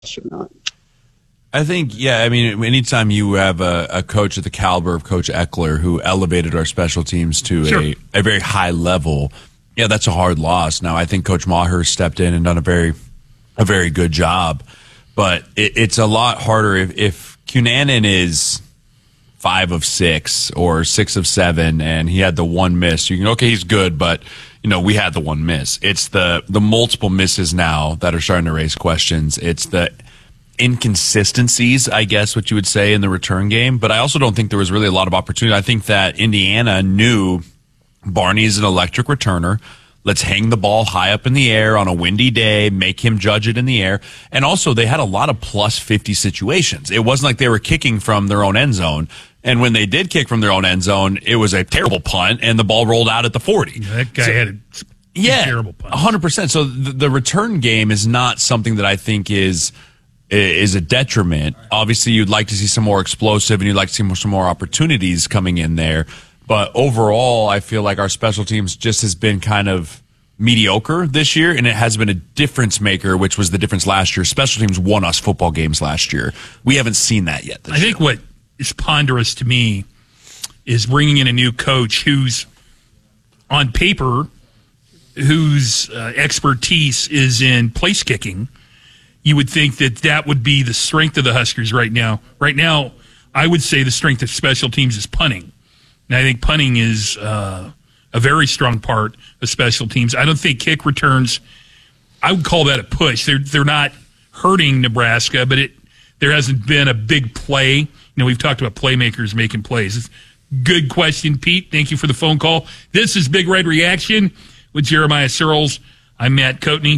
or not. I think, yeah, I mean, anytime you have a coach at the caliber of Coach Eckler who elevated our special teams to a very high level, yeah, that's a hard loss. Now, I think Coach Maher stepped in and done a very good job, but it's a lot harder if Cunanan is 5 of 6 or 6 of 7 and he had the one miss. You can, okay, he's good, but we had the one miss. It's the multiple misses now that are starting to raise questions. It's the inconsistencies, I guess, what you would say in the return game. But I also don't think there was really a lot of opportunity. I think that Indiana knew Barney's an electric returner. Let's hang the ball high up in the air on a windy day, make him judge it in the air. And also, they had a lot of plus 50 situations. It wasn't like they were kicking from their own end zone. And when they did kick from their own end zone, it was a terrible punt, and the ball rolled out at the 40. Yeah, that guy had a terrible punt. 100%. So the return game is not something that I think is a detriment. Obviously, you'd like to see some more explosive, and you'd like to see some more opportunities coming in there. But overall, I feel like our special teams just has been kind of mediocre this year, and it has been a difference maker, which was the difference last year. Special teams won us football games last year. We haven't seen that yet this year. I think what is ponderous to me is bringing in a new coach who's, on paper, whose expertise is in place kicking. You would think that would be the strength of the Huskers right now. Right now, I would say the strength of special teams is punting. And I think punting is a very strong part of special teams. I don't think kick returns, I would call that a push. They're not hurting Nebraska, but there hasn't been a big play. We've talked about playmakers making plays. Good question, Pete. Thank you for the phone call. This is Big Red Reaction with Jeremiah Searles. I'm Matt Coatney,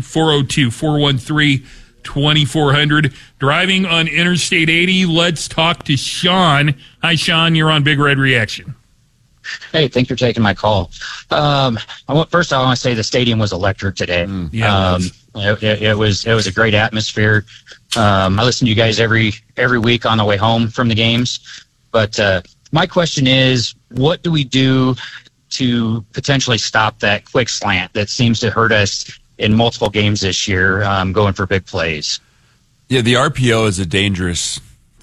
402-413-2400. Driving on Interstate 80, let's talk to Sean. Hi, Sean. You're on Big Red Reaction. Hey, thanks for taking my call. First, I want to say the stadium was electric today. It was a great atmosphere. I listen to you guys every week on the way home from the games. But my question is, what do we do to potentially stop that quick slant that seems to hurt us in multiple games this year, going for big plays? Yeah, the RPO is a dangerous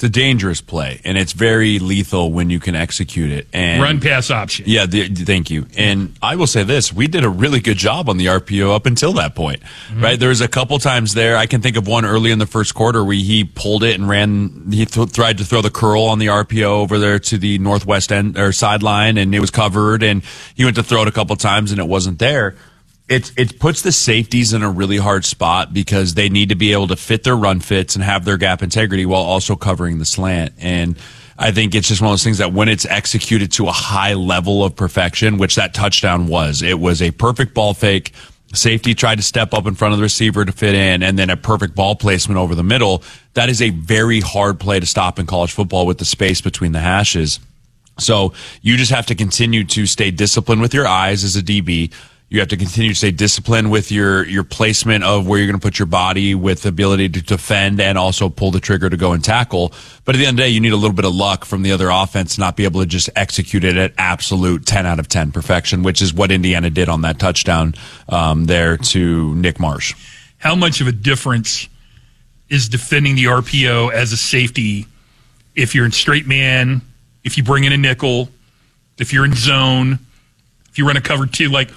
play, and it's very lethal when you can execute it. And run pass option. Yeah, thank you. And I will say this, we did a really good job on the RPO up until that point, right? There was a couple times there. I can think of one early in the first quarter where he pulled it and ran. He tried to throw the curl on the RPO over there to the northwest end or sideline, and it was covered, and he went to throw it a couple times, and it wasn't there. It puts the safeties in a really hard spot because they need to be able to fit their run fits and have their gap integrity while also covering the slant. And I think it's just one of those things that when it's executed to a high level of perfection, which that touchdown was, it was a perfect ball fake. Safety tried to step up in front of the receiver to fit in, and then a perfect ball placement over the middle. That is a very hard play to stop in college football with the space between the hashes. So you just have to continue to stay disciplined with your eyes as a DB. You have to continue to stay disciplined with your placement of where you're going to put your body, with the ability to defend and also pull the trigger to go and tackle. But at the end of the day, you need a little bit of luck from the other offense to not be able to just execute it at absolute 10 out of 10 perfection, which is what Indiana did on that touchdown there to Nick Marsh. How much of a difference is defending the RPO as a safety if you're in straight man, if you bring in a nickel, if you're in zone, if you run a cover two, like,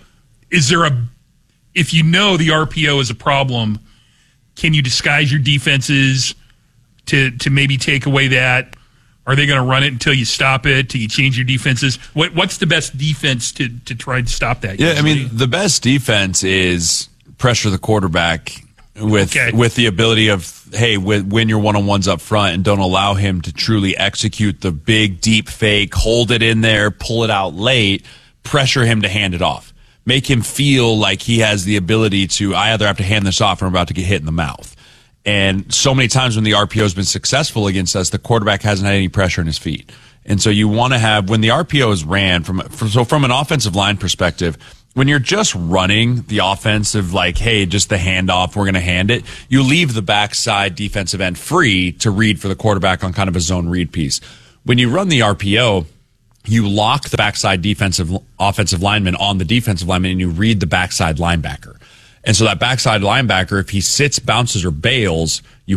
is there if you know the RPO is a problem, can you disguise your defenses to maybe take away that? Are they going to run it until you stop it? Till you change your defenses? What's the best defense to try to stop that? Yeah, usually? I mean, the best defense is pressure the quarterback with the ability of, hey, win your one-on-ones up front and don't allow him to truly execute the big, deep fake, hold it in there, pull it out late, pressure him to hand it off. Make him feel like he has the ability to, I either have to hand this off or I'm about to get hit in the mouth. And so many times when the RPO has been successful against us, the quarterback hasn't had any pressure in his feet. And so you want to have, when the RPO is ran, from an offensive line perspective, when you're just running the offensive, like, hey, just the handoff, we're going to hand it, you leave the backside defensive end free to read for the quarterback on kind of a zone read piece. When you run the RPO, you lock the backside offensive lineman on the defensive lineman, and you read the backside linebacker. And so that backside linebacker, if he sits, bounces, or bails, you